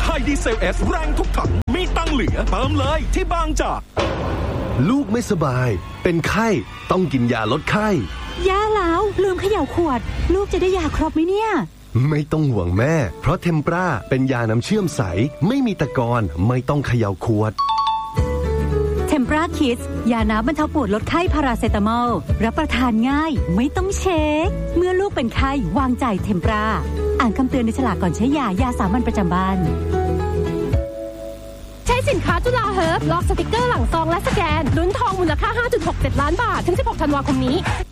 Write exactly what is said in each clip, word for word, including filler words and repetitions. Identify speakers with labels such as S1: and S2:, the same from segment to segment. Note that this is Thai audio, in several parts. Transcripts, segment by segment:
S1: High Diesel S แรงทุกถังมีตังเหลือเติมเลยที่บางจาก
S2: ลูกไม่สบายเป็นไข้ต้องกินยาลดไข้
S3: ย่าแล้วลืมเขย่าขวดลูกจะได้ยาครบไหมเนี่ย
S2: ไม่ต้องห่วงแม่เพราะเทมปราเป็นยาน้ำเชื่อมใสไม่มีตะกอนไม่ต้องเขย่าขวด
S3: เทมปราคิดยาน้ำบรรเทาปวดลดไข้พาราเซตามอลรับประทานง่ายไม่ต้องเช็คเมื่อลูกเป็นไข้วางใจเทมปราอ่านคำเตือนในฉลากก่อนใช้ยายาสามัญประจำบ้าน
S4: ใช้สินค้าจุฬาเฮิร์บล็อกสติกเกอร์หลังซองและสแกนลุ้นทองมูลค่า ห้าจุดหกเจ็ด ล้านบาทถึงสิบหกธันวาคมนี้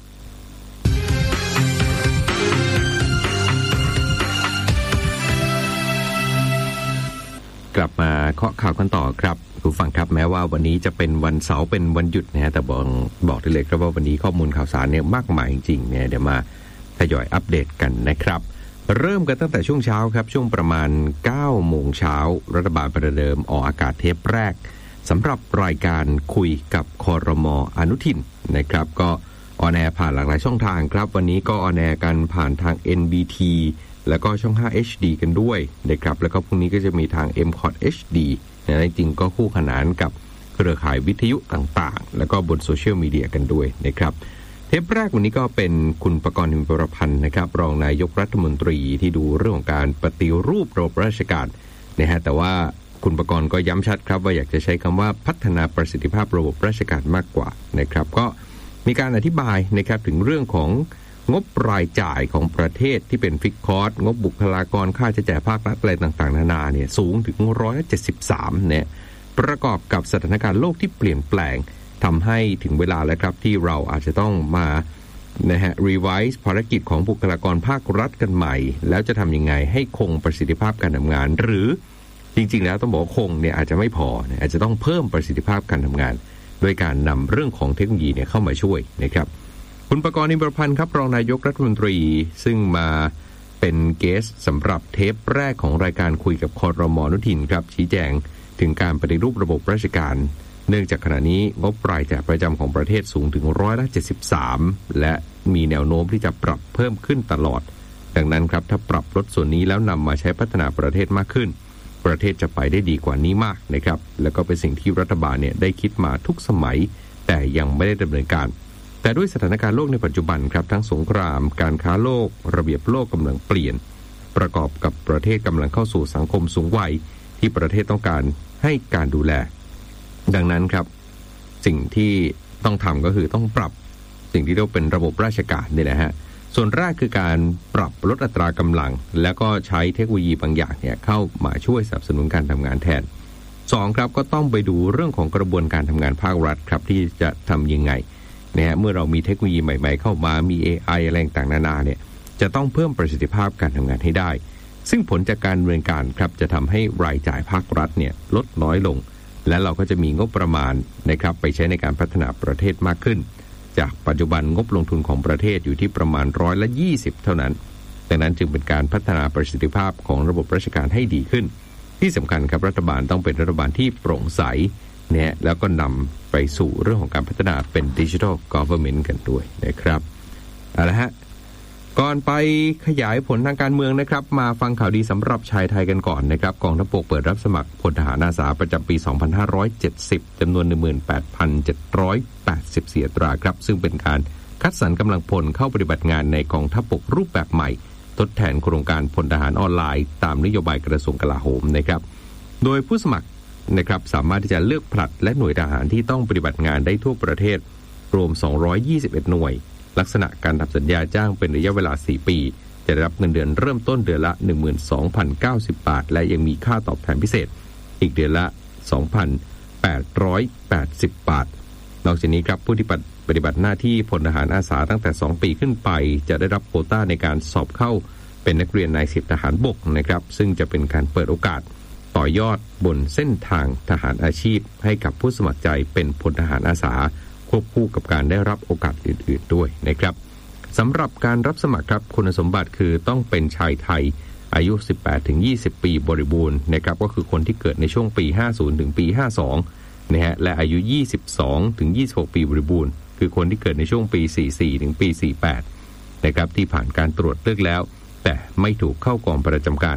S5: กลับมาเคาะข่าวกันต่อครับผู้ฟังครับแม้ว่าวันนี้จะเป็นวันเสาร์เป็นวันหยุดนะฮะแต่บอกบอกได้เลยครับว่าวันนี้ข้อมูลข่าวสารเนี่ยมากมายจริงๆเนี่ยเดี๋ยวมาทยอยอัปเดตกันนะครับเริ่มกันตั้งแต่ช่วงเช้าครับช่วงประมาณ เก้าโมงเช้ารัฐบาลประเดิมออกอากาศเทปแรกสำหรับรายการคุยกับครม.อนุทินนะครับก็ออนแอร์ผ่านหลากหลายช่องทางครับวันนี้ก็ออนแอร์กันผ่านทาง เอ็น บี ที แล้วก็ช่อง ห้า เอช ดี กันด้วยนะครับแล้วก็พรุ่งนี้ก็จะมีทาง เอ็ม คอท เอช ดี นะจริงก็คู่ขนานกับเครือข่ายวิทยุต่างๆแล้วก็บนโซเชียลมีเดียกันด้วยนะครับเทปแรกวันนี้ก็เป็นคุณปกรณ์ หิมประพันธ์นะครับรองนายกรัฐมนตรีที่ดูเรื่องของการปฏิรูประบบราชการนะฮะแต่ว่าคุณปกรณ์ก็ย้ำชัดครับว่าอยากจะใช้คำว่าพัฒนาประสิทธิภาพระบบราชการมากกว่านะครับก็มีการอธิบายนะครับถึงเรื่องของงบรายจ่ายของประเทศที่เป็นฟิกคอร์สงบบุคลากรค่าใช้จ่ายภาครัฐอะไรต่างๆนานาเนี่ยสูงถึงหนึ่งร้อยเจ็ดสิบสามเนี่ยประกอบกับสถานการณ์โลกที่เปลี่ยนแปลงทำให้ถึงเวลาแล้วครับที่เราอาจจะต้องมานะฮะรีไวซ์ภารกิจของบุคลากรภาครัฐกันใหม่แล้วจะทำยังไงให้คงประสิทธิภาพการทำงานหรือจริงๆแล้วต้องบอกคงเนี่ยอาจจะไม่พออาจจะต้องเพิ่มประสิทธิภาพการทำงานโดยการนำเรื่องของเทคโนโลยีเนี่ยเข้ามาช่วยนะครับคุณปกรณ์ หิมประพันธ์ครับรองนายกรัฐมนตรีซึ่งมาเป็นเกสต์สำหรับเทปแรกของรายการคุยกับครม.อนุทินครับชี้แจงถึงการปฏิรูประบบราชการเนื่องจากขณะนี้งบรายจ่ายประจำของประเทศสูงถึงร้อยละเจ็ดสิบสามและมีแนวโน้มที่จะปรับเพิ่มขึ้นตลอดดังนั้นครับถ้าปรับลดส่วนนี้แล้วนำมาใช้พัฒนาประเทศมากขึ้นประเทศจะไปได้ดีกว่านี้มากนะครับแล้วก็เป็นสิ่งที่รัฐบาลเนี่ยได้คิดมาทุกสมัยแต่ยังไม่ได้ดำเนินการแต่ด้วยสถานการณ์โลกในปัจจุบันครับทั้งสงครามการค้าโลกระเบียบโลกกำลังเปลี่ยนประกอบกับประเทศกำลังเข้าสู่สังคมสูงวัยที่ประเทศต้องการให้การดูแลดังนั้นครับสิ่งที่ต้องทำก็คือต้องปรับสิ่งที่เรียกเป็นระบบราชการนี่แหละฮะส่วนแรกคือการปรับลดอัตรากำลังแล้วก็ใช้เทคโนโลยีบางอย่างเนี่ยเข้ามาช่วยสนับสนุนการทำงานแทนสองครับก็ต้องไปดูเรื่องของกระบวนการทำงานภาครัฐครับที่จะทำยังไงนะฮะเมื่อเรามีเทคโนโลยีใหม่ๆเข้ามามี เอ ไอ อะไรต่างๆนานาเนี่ยจะต้องเพิ่มประสิทธิภาพการทำงานให้ได้ซึ่งผลจากการดำเนินการครับจะทำให้รายจ่ายภาครัฐเนี่ยลดน้อยลงและเราก็จะมีงบประมาณนะครับไปใช้ในการพัฒนาประเทศมากขึ้นจากปัจจุบันงบลงทุนของประเทศอยู่ที่ประมาณร้อยละยี่สิบเท่านั้นดังนั้นจึงเป็นการพัฒนาประสิทธิภาพของระบบราชการให้ดีขึ้นที่สำคัญครับรัฐบาลต้องเป็นรัฐบาลที่โปร่งใสเนี่ยแล้วก็นำไปสู่เรื่องของการพัฒนาเป็น Digital Government กันด้วยนะครับเอาละฮะก่อนไปขยายผลทางการเมืองนะครับมาฟังข่าวดีสำหรับชายไทยกันก่อนนะครับกองทัพบกเปิดรับสมัครพลทหารอาสาประจำปี สองพันห้าร้อยเจ็ดสิบ จำนวน หนึ่งหมื่นแปดพันเจ็ดร้อยแปดสิบสี่ อัตราครับซึ่งเป็นการคัดสรรกำลังพลเข้าปฏิบัติงานในกองทัพบกรูปแบบใหม่ทดแทนโครงการพลทหารออนไลน์ตามนโยบายกระทรวงกลาโหมนะครับโดยผู้สมัครนะครับสามารถที่จะเลือกผลัดและหน่วยทหารที่ต้องปฏิบัติงานได้ทั่วประเทศรวมสองร้อยยี่สิบเอ็ดหน่วยลักษณะการทำสัญญาจ้างเป็นระยะเวลาสี่ปีจะได้รับเงินเดือนเริ่มต้นเดือนละ หนึ่งหมื่นสองพันเก้าสิบ บาทและยังมีค่าตอบแทนพิเศษอีกเดือนละ สองพันแปดร้อยแปดสิบ บาทนอกจากนี้ครับผู้ที่ปฏิบัติหน้าที่พลทหารอาสาตั้งแต่สองปีขึ้นไปจะได้รับโควต้าในการสอบเข้าเป็นนักเรียนนายสิบทหารบกนะครับซึ่งจะเป็นการเปิดโอกาสต่อยอดบนเส้นทางทหารอาชีพให้กับผู้สมัครใจเป็นพลทหารอาสาควบคู่กับการได้รับโอกาสอื่นๆด้วยนะครับสำหรับการรับสมัครครับคุณสมบัติคือต้องเป็นชายไทยอายุ สิบแปดถึงยี่สิบ ปีบริบูรณ์นะครับก็คือคนที่เกิดในช่วงปีห้าสิบถึงปีห้าสิบสองนะฮะและอายุยี่สิบสองถึงยี่สิบหก ปีบริบูรณ์คือคนที่เกิดในช่วงปีสี่สิบสี่ถึงปีสี่สิบแปดนะครับที่ผ่านการตรวจเลือกแล้วแต่ไม่ถูกเข้ากองประจำการ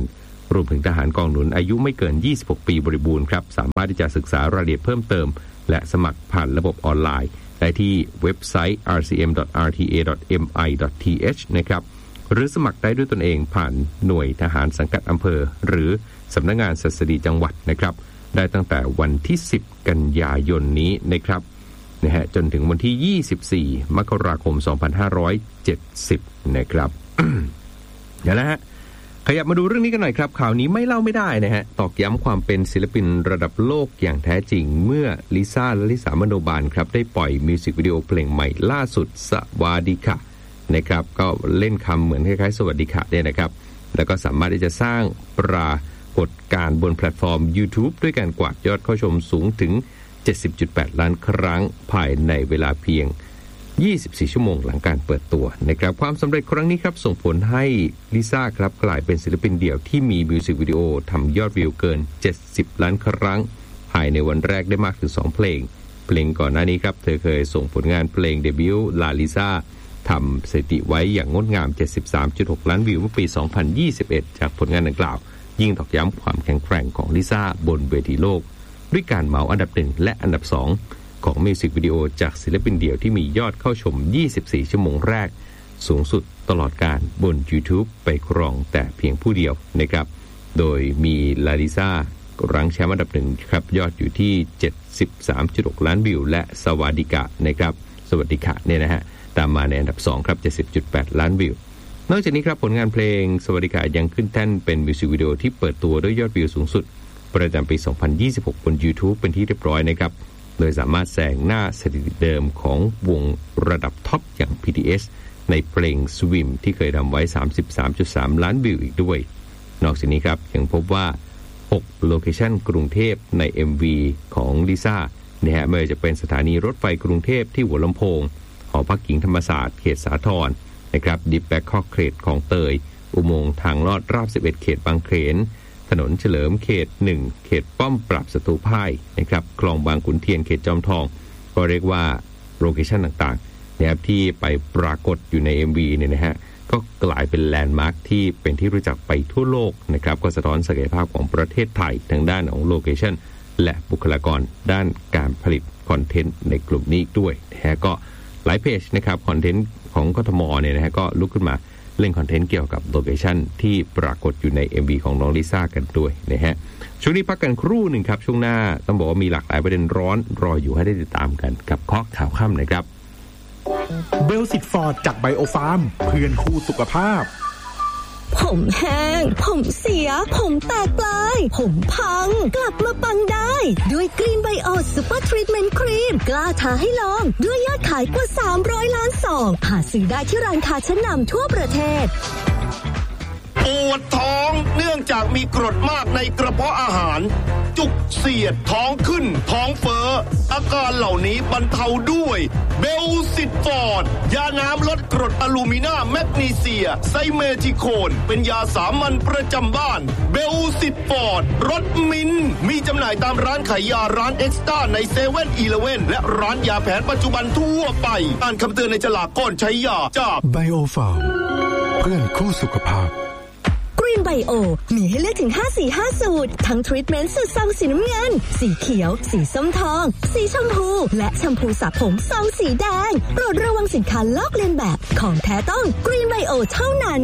S5: รวมถึงทหารกองหนุนอายุไม่เกินยี่สิบหกปีบริบูรณ์ครับสามารถที่จะศึกษารายละเอียดเพิ่มเติมและสมัครผ่านระบบออนไลน์ได้ที่เว็บไซต์ อาร์ ซี เอ็ม ดอท อาร์ ที เอ ดอท เอ็ม ไอ ดอท ที เอช นะครับหรือสมัครได้ด้วยตนเองผ่านหน่วยทหารสังกัดอำเภอหรือสำนักงานศัสดีจังหวัดนะครับได้ตั้งแต่วันที่สิบกันยายนนี้นะครับนะฮะจนถึงวันที่ยี่สิบสี่มกราคมสองพันห้าร้อยเจ็ดสิบนะครับ เดี๋ยวนะฮะขยับมาดูเรื่องนี้กันหน่อยครับข่าวนี้ไม่เล่าไม่ได้นะฮะตอกย้ำความเป็นศิลปินระดับโลกอย่างแท้จริงเมื่อลิซ่าและลิสามโนบาลครับได้ปล่อยมิวสิกวิดีโอเพลงใหม่ล่าสุดสวัสดีค่ะนะครับก็เล่นคำเหมือนคล้ายๆสวัสดีค่ะเนี่ยนะครับแล้วก็สามารถที่จะสร้างปรากฏการณ์บนแพลตฟอร์ม YouTube ด้วยการกวาดยอดเข้าชมสูงถึง เจ็ดสิบจุดแปด ล้านครั้งภายในเวลาเพียงยี่สิบสี่ชั่วโมงหลังการเปิดตัวนะครับความสำเร็จครั้งนี้ครับส่งผลให้ลิซ่าครับกลายเป็นศิลปินเดี่ยวที่มีมิวสิกวิดีโอทำยอดวิวเกินเจ็ดสิบล้านครั้งภายในวันแรกได้มากถึงสองเพลงเพลงก่อนหน้านี้ครับเธอเคยส่งผลงานเพลงเดบิวต์ลาลิซ่าทำสถิติไว้อย่างงดงาม เจ็ดสิบสามจุดหก ล้านวิวเมื่อปี สองพันยี่สิบเอ็ด จากผลงานดังกล่าวยิ่งตอกย้ำความแข็งแกร่งของลิซ่าบนเวทีโลกด้วยการเหมาอันดับหนึ่งและอันดับสองของมิวสิกวิดีโอจากศิลปินเดี่ยวที่มียอดเข้าชมยี่สิบสี่ชั่วโมงแรกสูงสุดตลอดการบน YouTube ไปครองแต่เพียงผู้เดียวนะครับโดยมีลาลิซ่ารั้งแชมป์อันดับหนึ่งครับยอดอยู่ที่ เจ็ดสิบสามจุดหก ล้านวิวและสวัสดิกะนะครับสวัสดิกะเนี่ยนะฮะตามมาในอันดับสองครับ เจ็ดสิบจุดแปด ล้านวิวนอกจากนี้ครับผลงานเพลงสวัสดิกะยังขึ้นแท่นเป็นมิวสิกวิดีโอที่เปิดตัวด้วยยอดวิวสูงสุดประจำปี สองพันยี่สิบหก บน YouTube เป็นที่เรียบร้อยนะครับโดยสามารถแซงหน้าสถิติเดิมของวงระดับท็อปอย่าง พี ที เอส ในเพลง Swim ที่เคยทำไว้ สามสิบสามจุดสาม ล้านวิวอีกด้วยนอกจากนี้ครับยังพบว่าหกโลเคชั่นกรุงเทพใน เอ็ม วี ของลิซ่าเนี่ยฮะไม่ว่าจะเป็นสถานีรถไฟกรุงเทพที่หัวลำโพงหอพักหญิงธรรมศาสตร์เขตสาทรนะครับดิปแบคคอกเขตของเตยอุโมงค์ทางลอดราบสิบเอ็ดเขตบางเขนถนนเฉลิมเขตหนึ่งเขตป้อมปราบศัตรูพ่ายนะครับคลองบางขุนเทียนเขตจอมทองก็เรียกว่าโลเคชั่นต่างๆนะครับที่ไปปรากฏอยู่ใน เอ็ม วี เนี่ยนะฮะก็กลายเป็นแลนด์มาร์คที่เป็นที่รู้จักไปทั่วโลกนะครับก็สะท้อนศักยภาพของประเทศไทยทางด้านของโลเคชั่นและบุคลากรด้านการผลิตคอนเทนต์ในกลุ่มนี้ด้วยนะฮะก็หลายเพจนะครับคอนเทนต์ของกทมเนี่ยนะฮะก็ลุกขึ้นมาเล่นคอนเทนต์เกี่ยวกับโลเคชั่นที่ปรากฏอยู่ใน เอ็ม วี ของน้องลิซ่ากันด้วยนะฮะช่วงนี้พักกันครู่หนึ่งครับช่วงหน้าต้องบอกว่ามีหลากหลายประเด็นร้อนรออยู่ให้ได้ติดตามกันกับเคาะข่าวค่ำนะครับ
S1: เบลสิตฟอร์ดจากไบโอฟาร์มเพื่อนคู่สุขภาพ
S6: ผมแห้งผมเสียผมแตกปลายผมพังกลับมาปังได้ด้วยกรีนไบโอซูเปอร์ทรีทเมนต์ครีมกล้าท้าให้ลองด้วยยอดขายกว่าสามร้อยล้านซองหาซื้อได้ที่ร้านค้าชั้นนำทั่วประเทศ
S7: ปวดท้องเนื่องจากมีกรดมากในกระเพาะอาหารจุกเสียดท้องขึ้นท้องเฟ้ออาการเหล่านี้บรรเทาด้วยเบลซิตฟอร์ดยาน้ำลดกรดอะลูมิเนียมแมกนีเซียไซเมทิโคนเป็นยาสามัญประจำบ้านเบลซิตฟอร์ดรสมิ้นมีจำหน่ายตามร้านขายยาร้านเอ็กซ์ต้าในเซเว่นอีเลฟเว่นและร้านยาแผนปัจจุบันทั่วไปอ่านคำเตือนในฉลากก่อนใช้ยาจาก
S1: ไบโอฟาร์มเพื่อนคู่สุขภาพ
S6: กรีนไบโอมีให้เลือกถึงห้าสีห้าสูตรทั้งทรีทเมนต์สูตรซองสีน้ำเงินสีเขียวสีส้มทองสีชมพูและแชมพูสระผมซองสีแดงโปรดระวังสินค้าลอกเลียนแบบของแท้ต้องกรีนไบโอเท่านั้น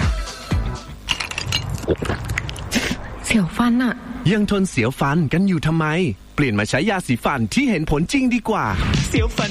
S8: เสียวฟันอะ
S2: ยังทนเสียวฟันกันอยู่ทำไมเปลี่ยนมาใช้ยาสีฟันที่เห็นผลจริงดีกว่าเสียวฟัน